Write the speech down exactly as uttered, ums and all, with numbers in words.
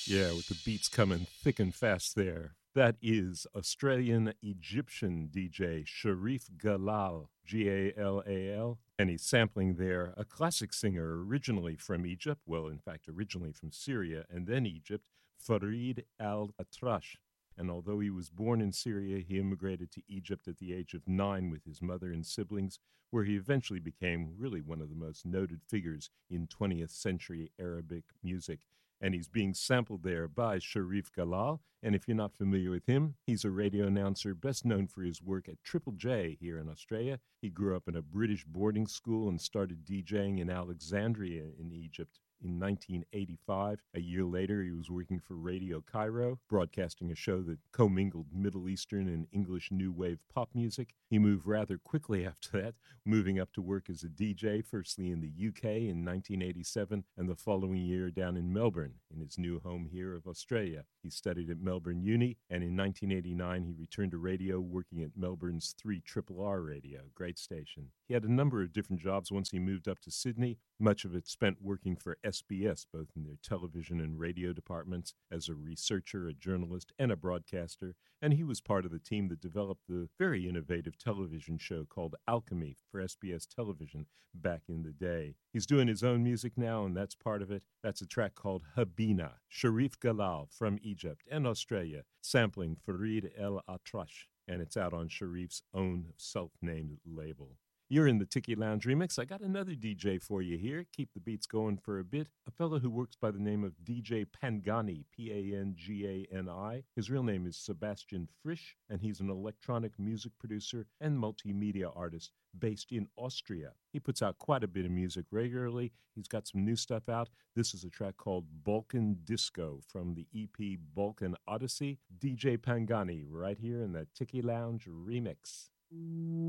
Yeah, with the beats coming thick and fast there. That is Australian-Egyptian D J Sharif Galal, G A L A L, and he's sampling there a classic singer originally from Egypt, well, in fact, originally from Syria and then Egypt, Farid al-Atrash. And although he was born in Syria, he immigrated to Egypt at the age of nine with his mother and siblings, where he eventually became really one of the most noted figures in twentieth century Arabic music. And he's being sampled there by Sharif Galal. And if you're not familiar with him, he's a radio announcer best known for his work at Triple J here in Australia. He grew up in a British boarding school and started DJing in Alexandria in Egypt in nineteen eighty-five. A year later, he was working for Radio Cairo, broadcasting a show that commingled Middle Eastern and English new wave pop music. He moved rather quickly after that, moving up to work as a D J, firstly in the U K in nineteen eighty-seven, and the following year down in Melbourne, in his new home here of Australia. He studied at Melbourne Uni, and in nineteen eighty-nine he returned to radio, working at Melbourne's three R R R radio, great station. He had a number of different jobs once he moved up to Sydney, much of it spent working for S B S, both in their television and radio departments, as a researcher, a journalist, and a broadcaster, and he was part of the team that developed the very innovative television show called Alchemy for S B S television back in the day. He's doing his own music now, and that's part of it. That's a track called Habina, Sharif Galal from Egypt and Australia, sampling Farid El Atrash, and it's out on Sharif's own self-named label. You're in the Tiki Lounge Remix. I got another D J for you here. Keep the beats going for a bit. A fellow who works by the name of D J Pangani, P A N G A N I. His real name is Sebastian Frisch, and he's an electronic music producer and multimedia artist based in Austria. He puts out quite a bit of music regularly. He's got some new stuff out. This is a track called Balkan Disco from the E P Balkan Odyssey. D J Pangani right here in the Tiki Lounge Remix.